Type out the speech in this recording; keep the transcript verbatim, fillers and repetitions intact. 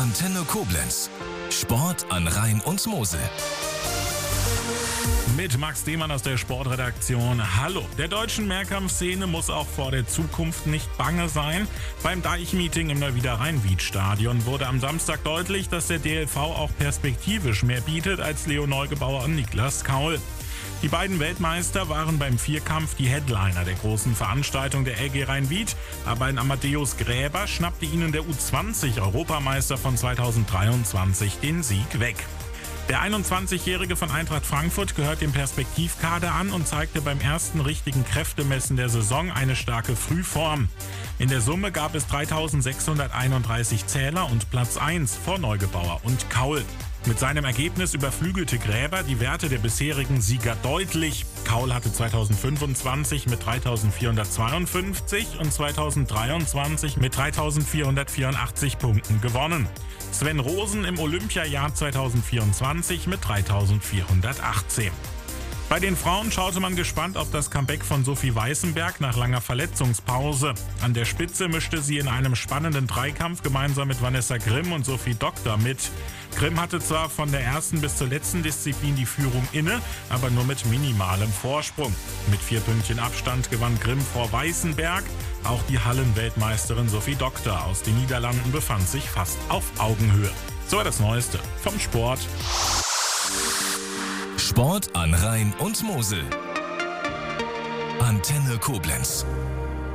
Antenne Koblenz. Sport an Rhein und Mosel. Mit Max Demann aus der Sportredaktion. Hallo. Der deutschen Mehrkampfszene muss auch vor der Zukunft nicht bange sein. Beim Deich-Meeting im Neuwieder Rhein-Wied-Stadion wurde am Samstag deutlich, dass der D L V auch perspektivisch mehr bietet als Leo Neugebauer und Niklas Kaul. Die beiden Weltmeister waren beim Vierkampf die Headliner der großen Veranstaltung der L G Rhein-Wied, aber ein Amadeus Gräber schnappte ihnen der U zwanzig Europameister von zweitausenddreiundzwanzig den Sieg weg. Der einundzwanzigjährige von Eintracht Frankfurt gehört dem Perspektivkader an und zeigte beim ersten richtigen Kräftemessen der Saison eine starke Frühform. In der Summe gab es dreitausendsechshunderteinunddreißig Zähler und Platz eins vor Neugebauer und Kaul. Mit seinem Ergebnis überflügelte Gräber die Werte der bisherigen Sieger deutlich. Kaul hatte zweitausendfünfundzwanzig mit dreitausendvierhundertzweiundfünfzig und zweitausenddreiundzwanzig mit dreitausendvierhundertvierundachtzig Punkten gewonnen. Sven Rosen im Olympiajahr zweitausendvierundzwanzig mit dreitausendvierhundertachtzehn. Bei den Frauen schaute man gespannt auf das Comeback von Sophie Weißenberg nach langer Verletzungspause. An der Spitze mischte sie in einem spannenden Dreikampf gemeinsam mit Vanessa Grimm und Sophie Doktor mit. Grimm hatte zwar von der ersten bis zur letzten Disziplin die Führung inne, aber nur mit minimalem Vorsprung. Mit vier Pünktchen Abstand gewann Grimm vor Weißenberg. Auch die Hallenweltmeisterin Sophie Doktor aus den Niederlanden befand sich fast auf Augenhöhe. So war das Neueste vom Sport. Sport an Rhein und Mosel. Antenne Koblenz.